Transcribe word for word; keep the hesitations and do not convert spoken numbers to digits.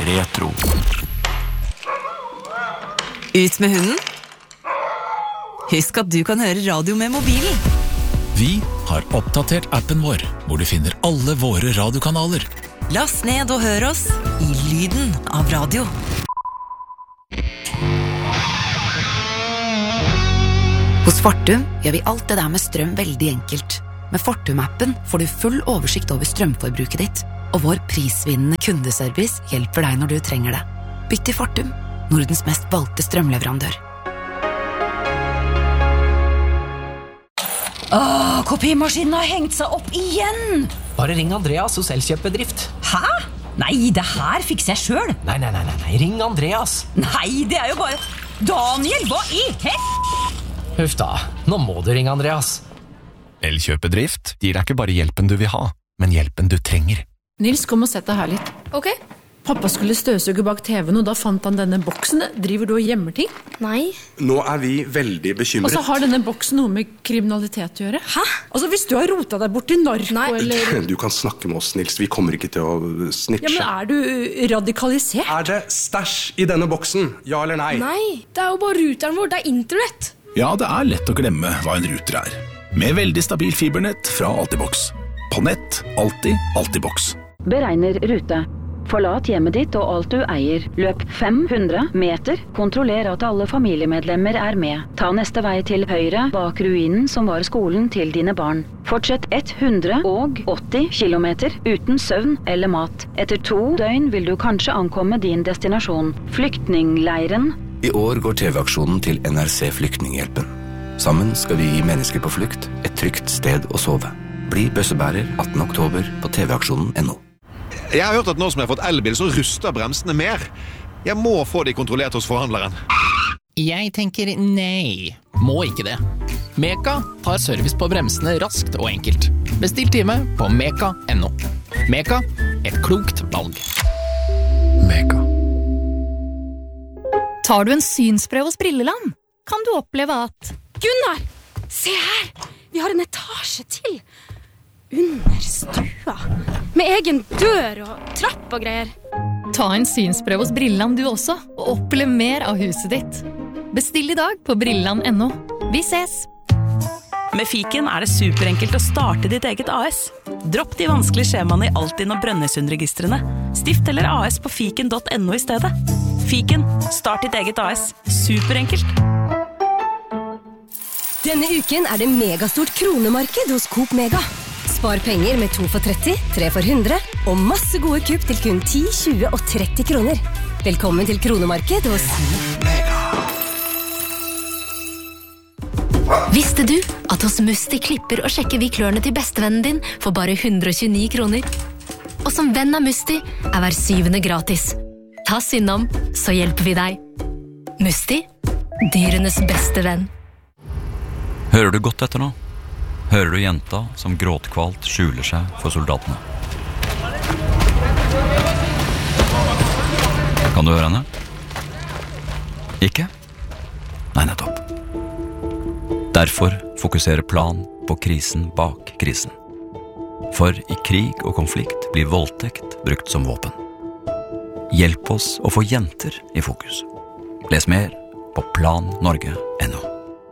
retro. Ut med hunden. Husk at du kan høre radio med mobilen. Vi har oppdatert appen vår, hvor du finner alle våre radiokanaler. Last ned og hør oss i lyden av radio. Hos Fortum gjør vi alt det der med strøm veldig enkelt. Med Fortum-appen får du full oversikt over strømforbruket ditt, og vår prisvinnende kundeservice hjelper deg når du trenger det. Bytt til Fortum, Nordens mest valgte strømleverandør. Åh, kopimaskinen har hengt seg opp igjen! Bare ring Andreas hos Elkjøpbedrift. Hæ? Nei, det her fikser jeg selv. Nei, nei, nei, nei, ring Andreas. Nei, det er jo bare... Daniel, hva i hel... Huff da, nå må du ringe Andreas. Elkjøpbedrift gir deg ikke bare hjelpen du vil ha, men hjelpen du trenger. Nils, kom og sett deg her litt. Ok. Pappa skulle støvsuge bak T V-en, og da fant han denne boksen. Driver du og gjemmer ting? Nei. Nå er vi veldig bekymret. Og så har denne boksen noe med kriminalitet å gjøre. Hæ? Altså, hvis du har rotet deg bort i narko, Nei. eller... Du kan snakke med oss, Nils. Vi kommer ikke til å snitche. Ja, men er du radikalisert? Er det stæsj i denne boksen? Ja eller nei? Nei, det er jo bare ruteren vår, det er internett. Ja, det er lett å glemme hva en ruter er. Med veldig stabil fibernett fra Altibox. På nett, alltid Altibox. Beregner rute. Forlat hjemmet ditt og alt du eier. Løp fem hundre meter. Kontroller at alle familiemedlemmer er med. Ta neste vei til høyre bak ruinen som var skolen til dine barn. Fortsett hundre åtti kilometer uten søvn eller mat. Etter to døgn vil du kanskje ankomme din destinasjon. Flyktningleiren. I år går T V-aksjonen til N R C Flyktninghjelpen. Sammen skal vi gi mennesker på flukt et trygt sted å sove. Bli bøssebærer atten oktober på tvaksjonen punktum no. Jeg har hørt at nå som jeg har fått elbil, så ruster bremsene mer. Jeg må få de kontrollert hos forhandleren. Jeg tenker nei, må ikke det. Meka tar service på bremsene raskt og enkelt. Bestill time på meka punktum no. Meka, et klokt valg. Meka. Tar du en synsprøve hos Brilleland, kan du oppleve at... Gunnar, se her! Vi har en etasje til. Under stua. Med egen dør og trapp og greier. Ta en synsprøve hos Brilleland du også, og opplev mer av huset ditt. Bestill i dag på brilleland punktum no. Vi ses! Med Fiken er det superenkelt å starte ditt eget A S. Dropp de vanskelige skjemaene i Altinn og Brønnøysundregistrene. Stift eller A S på fiken punktum no i stedet. Fiken, start ditt eget A S. Superenkelt! Denne uken er det megastort kronemarked hos Coop Mega. Spar penger med to for tretti, tre for hundre, og masse gode kupp til kun ti, tjue og tretti kroner. Velkommen til kronemarked hos Mega. Visste du at hos Musti klipper og sjekker vi klørne til bestevennen din for bare hundre og tjueni kroner? Og som venn av Musti er hver syvende gratis. Ta innom, så hjelper vi deg. Musti, dyrenes beste venn. Hører du godt etter nå? Hører du jenta som gråtkvalt skjuler seg for soldatene? Kan du høre henne? Ikke? Nei, nettopp. Derfor fokuserer Plan på krisen bak krisen. For i krig og konflikt blir voldtekt brukt som våpen. Hjelp oss å få jenter i fokus. Les mer på plan norge punktum no.